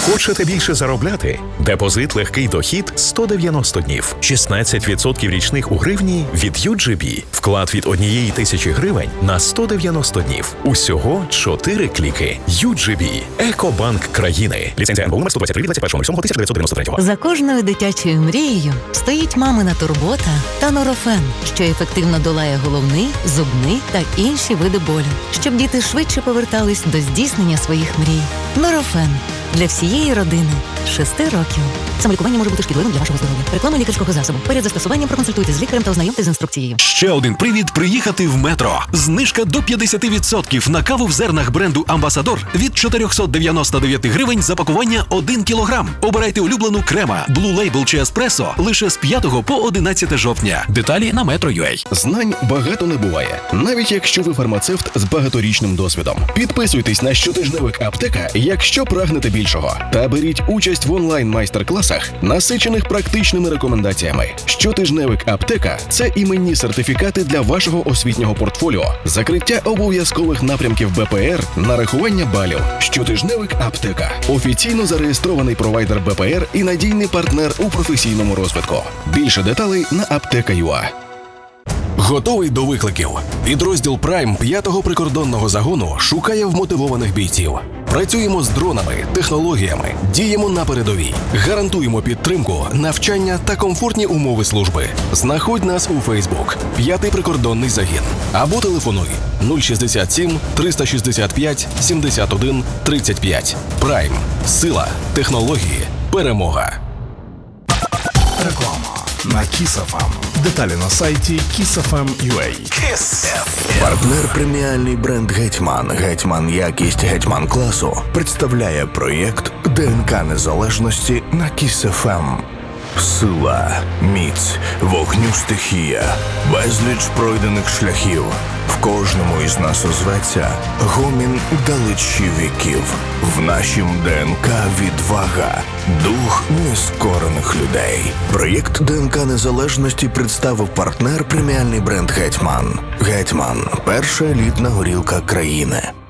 Хочете більше заробляти? Депозит «Легкий дохід» 190 днів. 16% річних у гривні від UGB. Вклад від 1000 гривень на 190 днів. Усього 4 кліки. UGB. Екобанк країни. Ліцензія НБУ номер 123 від 21.07.1993. За кожною дитячою мрією стоїть мамина турбота та Норофен, що ефективно долає головний, зубний та інші види болю, щоб діти швидше повертались до здійснення своїх мрій. Норофен. Для всієї родини. 6 років. Самолікування може бути шкідливим для вашого здоров'я. Реклама лікарського засобу. Перед застосуванням проконсультуйте з лікарем та ознайомтесь з інструкцією. Ще один привід приїхати в Метро. Знижка до 50% на каву в зернах бренду «Амбасадор» від 499 гривень за пакування 1 кілограм. Обирайте улюблену крема, Blue Label чи еспресо лише з 5 по 11 жовтня. Деталі на Metro.ua. Знань багато не буває, навіть якщо ви фармацевт з багаторічним досвідом. Підписуйтесь на щотижневик «Аптека», якщо прагнете більшого. Та беріть участь в онлайн-майстер-класах, насичених практичними рекомендаціями. Щотижневик «Аптека» – це іменні сертифікати для вашого освітнього портфоліо, закриття обов'язкових напрямків БПР, нарахування балів. Щотижневик «Аптека» – офіційно зареєстрований провайдер БПР і надійний партнер у професійному розвитку. Більше деталей на apteka.ua. Готовий до викликів? Підрозділ Prime 5-го прикордонного загону шукає вмотивованих бійців. Працюємо з дронами, технологіями, діємо на передовій. Гарантуємо підтримку, навчання та комфортні умови служби. Знаходь нас у Facebook 5-й прикордонний загін. Або телефонуй 067 365 71 35. Prime. Сила, технології, перемога. Реклама на Kiss FM. Деталі на сайті kissfm.ua. Партнер преміальний бренд «Гетьман». «Гетьман якість», «Гетьман класу» представляє проєкт ДНК незалежності на Kiss FM. Сила, міць, вогню стихія, безліч пройдених шляхів. В кожному із нас озветься гомін далечі віків. В нашім ДНК відвага, дух нескорених людей. Проєкт ДНК незалежності представив партнер преміальний бренд «Гетьман». «Гетьман» – перша елітна горілка країни.